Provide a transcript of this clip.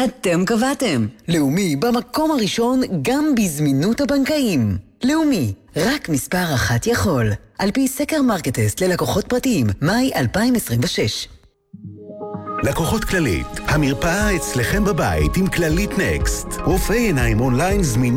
אתם קבעתם. לאומי במקום הראשון גם בזמינות הבנקאים. לאומי, רק מספר אחת יכול. על פי סקר מרקטסט ללקוחות פרטיים, מאי 2026. לקוחות כללית, המרפאה אצלכם בבית עם כללית נקסט. רופאי עיניים אונליין זמינים